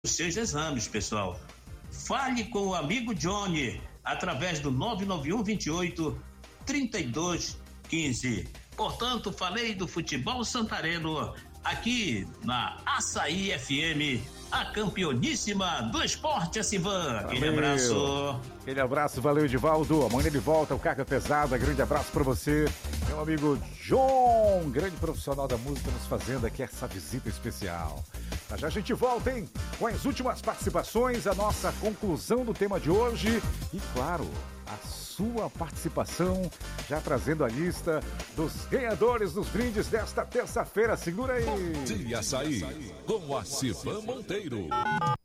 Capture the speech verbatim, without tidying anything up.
os seus exames, pessoal. Fale com o amigo Johnny através do nove nove um, vinte e oito, trinta e dois, quinze. Portanto, falei do futebol santareno aqui na Açaí F M, a campeoníssima do esporte, a Civan. Aquele abraço. Aquele abraço, valeu, Edivaldo. Amanhã ele volta, o Carga Pesada. Grande abraço pra você, meu amigo John, grande profissional da música, nos fazendo aqui essa visita especial. Já já a gente volta, hein? Com as últimas participações, a nossa conclusão do tema de hoje e, claro, a sua participação, já trazendo a lista dos ganhadores dos brindes desta terça-feira. Segura aí! Bom dia, Açaí, com a Civan Monteiro.